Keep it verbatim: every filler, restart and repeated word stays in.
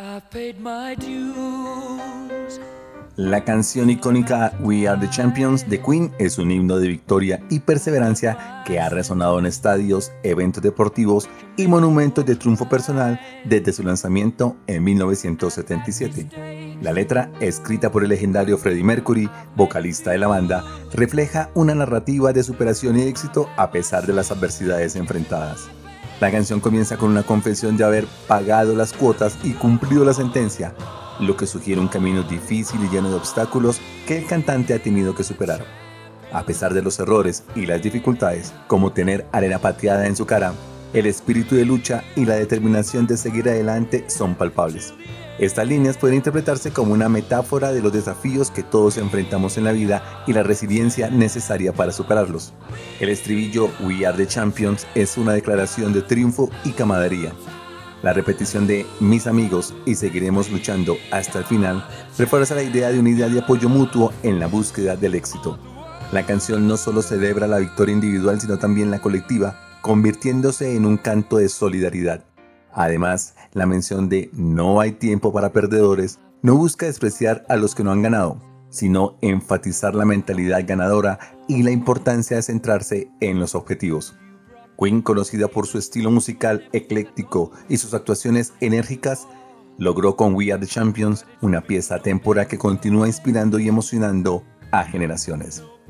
I've paid my dues. La canción icónica We Are the Champions de Queen es un himno de victoria y perseverancia que ha resonado en estadios, eventos deportivos y monumentos de triunfo personal desde su lanzamiento en mil novecientos setenta y siete. La letra, escrita por el legendario Freddie Mercury, vocalista de la banda, refleja una narrativa de superación y éxito a pesar de las adversidades enfrentadas. La canción comienza con una confesión de haber pagado las cuotas y cumplido la sentencia, lo que sugiere un camino difícil y lleno de obstáculos que el cantante ha tenido que superar. A pesar de los errores y las dificultades, como tener arena pateada en su cara, el espíritu de lucha y la determinación de seguir adelante son palpables. Estas líneas pueden interpretarse como una metáfora de los desafíos que todos enfrentamos en la vida y la resiliencia necesaria para superarlos. El estribillo We Are the Champions es una declaración de triunfo y camaradería. La repetición de mis amigos y seguiremos luchando hasta el final refuerza la idea de unidad y apoyo mutuo en la búsqueda del éxito. La canción no solo celebra la victoria individual sino también la colectiva, convirtiéndose en un canto de solidaridad. Además, la mención de no hay tiempo para perdedores no busca despreciar a los que no han ganado, sino enfatizar la mentalidad ganadora y la importancia de centrarse en los objetivos. Queen, conocida por su estilo musical ecléctico y sus actuaciones enérgicas, logró con We Are the Champions una pieza atemporal que continúa inspirando y emocionando a generaciones.